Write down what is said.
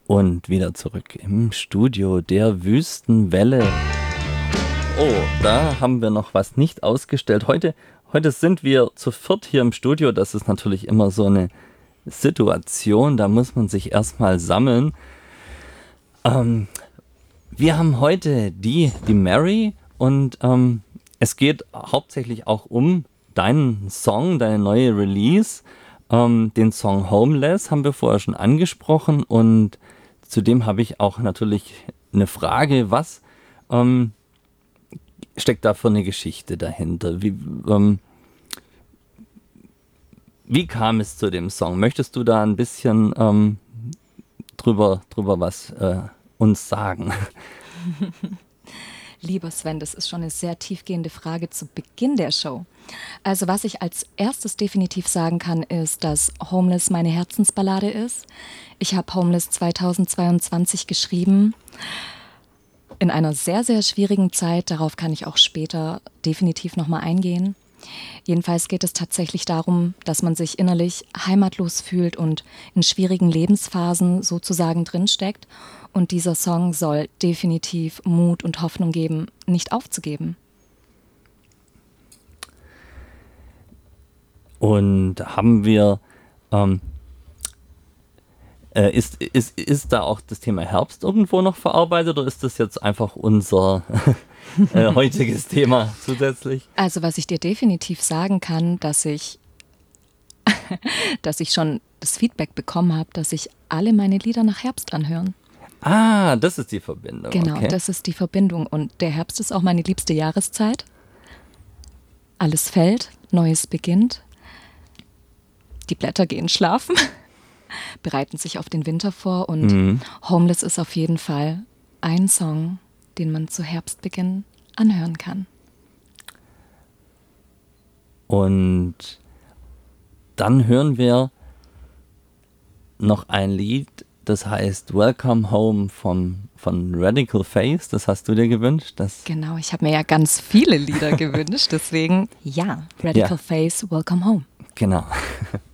Und wieder zurück im Studio der Wüstenwelle. Oh, da haben wir noch was nicht ausgestellt. Heute sind wir zu viert hier im Studio. Das ist natürlich immer so eine Situation, da muss man sich erstmal sammeln. Wir haben heute die Mary und es geht hauptsächlich auch um deinen Song, deine neue Release. Den Song Homeless haben wir vorher schon angesprochen und zudem habe ich auch natürlich eine Frage, was steckt da für eine Geschichte dahinter? Wie kam es zu dem Song? Möchtest du da ein bisschen drüber was uns sagen? Lieber Sven, das ist schon eine sehr tiefgehende Frage zu Beginn der Show. Also was ich als erstes definitiv sagen kann, ist, dass Homeless meine Herzensballade ist. Ich habe Homeless 2022 geschrieben, in einer sehr, sehr schwierigen Zeit. Darauf kann ich auch später definitiv nochmal eingehen. Jedenfalls geht es tatsächlich darum, dass man sich innerlich heimatlos fühlt und in schwierigen Lebensphasen sozusagen drinsteckt. Und dieser Song soll definitiv Mut und Hoffnung geben, nicht aufzugeben. Und haben wir, ist da auch das Thema Herbst irgendwo noch verarbeitet oder ist das jetzt einfach unser heutiges Thema zusätzlich? Also was ich dir definitiv sagen kann, dass ich schon das Feedback bekommen habe, dass sich alle meine Lieder nach Herbst anhören. Ah, das ist die Verbindung. Genau, okay. Das ist die Verbindung. Und der Herbst ist auch meine liebste Jahreszeit. Alles fällt, Neues beginnt. Die Blätter gehen schlafen, bereiten sich auf den Winter vor und Homeless ist auf jeden Fall ein Song, den man zu Herbstbeginn anhören kann. Und dann hören wir noch ein Lied, das heißt Welcome Home von Radical Faith. Das hast du dir gewünscht? Genau, ich habe mir ja ganz viele Lieder gewünscht, deswegen ja, Radical Faith, Welcome Home. Genau.